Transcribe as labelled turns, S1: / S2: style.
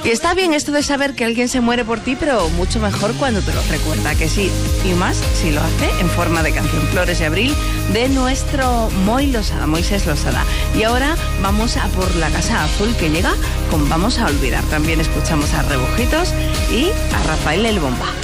S1: Y está bien esto de saber que alguien se muere por ti, pero mucho mejor cuando te lo recuerda, que sí. Y más si lo hace en forma de canción. Flores de Abril de nuestro Moisés Losada. Y ahora vamos a por La Casa Azul, que llega con Vamos a Olvidar. También escuchamos a Rebujitos y a Rafael el Bomba.